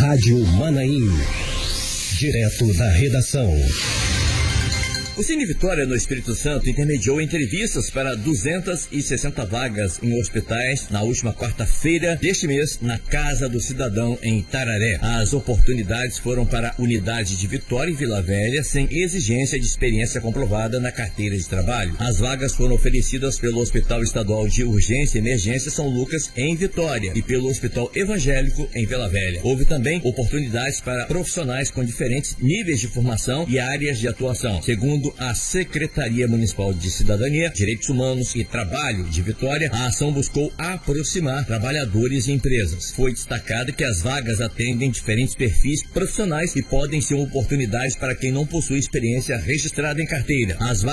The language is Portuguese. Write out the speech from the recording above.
Rádio Manaim. Direto da redação. O Cine Vitória, no Espírito Santo, intermediou entrevistas para 260 vagas em hospitais na última quarta-feira deste mês, na Casa do Cidadão, em Itararé. As oportunidades foram para unidade de Vitória e Vila Velha, sem exigência de experiência comprovada na carteira de trabalho. As vagas foram oferecidas pelo Hospital Estadual de Urgência e Emergência São Lucas, em Vitória, e pelo Hospital Evangélico, em Vila Velha. Houve também oportunidades para profissionais com diferentes níveis de formação e áreas de atuação. Segundo a Secretaria Municipal de Cidadania, Direitos Humanos e Trabalho de Vitória, a ação buscou aproximar trabalhadores e empresas. Foi destacado que as vagas atendem diferentes perfis profissionais e podem ser oportunidades para quem não possui experiência registrada em carteira. As